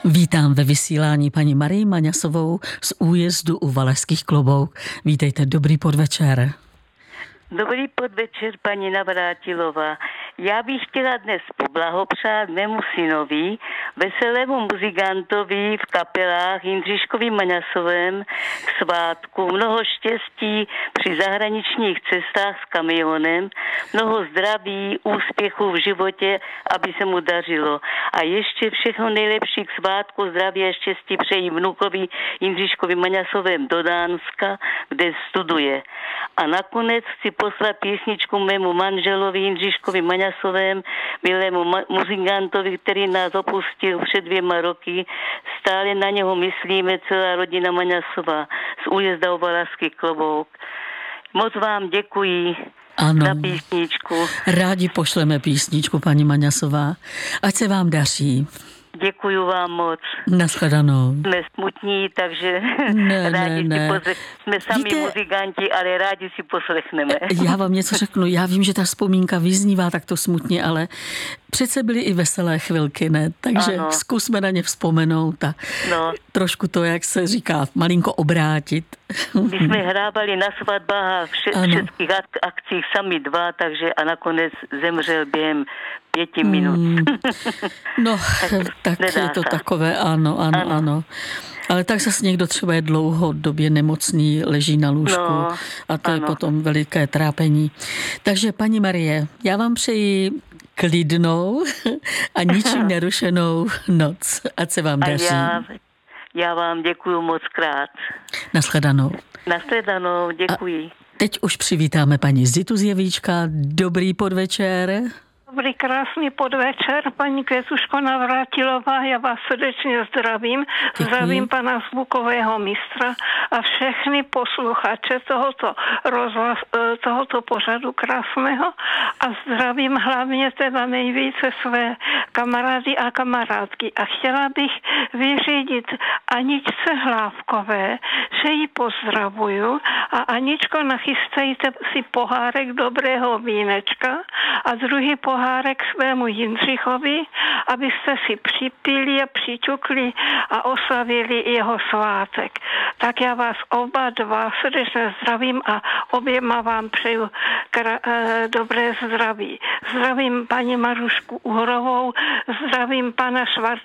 Vítám ve vysílání paní Marii Maňasovou z újezdu u Valašských Klobouk. Vítejte, dobrý podvečer. Dobrý podvečer, paní Navrátilová. Já bych chtěla dnes poblahopřát mému synovi, veselému muzikantovi v kapelách Jindřiškovi Maňasovém k svátku. Mnoho štěstí při zahraničních cestách s kamionem, mnoho zdraví, úspěchů v životě, aby se mu dařilo. A ještě všechno nejlepší k svátku, zdraví a štěstí přeji vnukovi Jindřiškovi Maňasovém do Dánska, kde studuje. A nakonec chci poslat písničku mému manželovi Jindřiškovi Maňasovém, milému muzikantovi, který nás opustil před 2 roky. Stále na něho myslíme, celá rodina Maňasová z újezda u Valašských Klobouk. Moc vám děkuji za písničku. Rádi pošleme písničku, paní Maňasová. Ať se vám daří. Děkuju vám moc. Nashledanou. Jsme smutní, takže jsme sami muzikanti, ale rádi si poslechneme. Já vám něco řeknu. Já vím, že ta vzpomínka vyznívá takto smutně, ale přece byly i veselé chvilky, ne? Takže zkusme na ně vzpomenout a trošku to, jak se říká, malinko obrátit. My jsme hrávali na svatbách a všetkých akcích sami dva, takže a nakonec zemřel během 5 minut. No, tak je to takové, ano. Ale tak zase někdo třeba je dlouhodobě nemocný, leží na lůžku a to je potom veliké trápení. Takže paní Marie, já vám přeji klidnou a ničím nerušenou noc. Ať se vám daří. Já vám děkuju moc krát. Nashledanou. Nashledanou, děkuji. A teď už přivítáme paní Zitu z Jevíčka. Dobrý podvečer. Dobrý, krásný podvečer, paní Květuško Navrátilová, já vás srdečně zdravím. Děkuji. Zdravím pana zvukového mistra a všechny posluchače tohoto pořadu krásného a zdravím hlavně teda nejvíce své kamarády a kamarádky. A chtěla bych vyřídit Aničce Hlávkové, že ji pozdravuju a Aničko, nachystejte si pohárek dobrého vínečka a druhý pohárek svému Jindřichovi, abyste si připili a přiťukli a oslavili jeho svátek. Tak já vás oba dva srdečně zdravím a oběma vám přeju dobré zdraví. Zdravím paní Marušku Uhrovou, zdravím pana